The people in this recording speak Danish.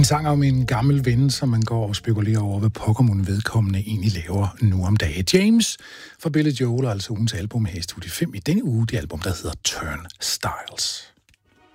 En sang om en gammel ven, som man går og spekulerer over, hvad Pokémon vedkommende egentlig laver nu om dagen. James fra Billy Joel, altså ugens album her i Studie 5 i denne uge, det album, der hedder Turnstiles.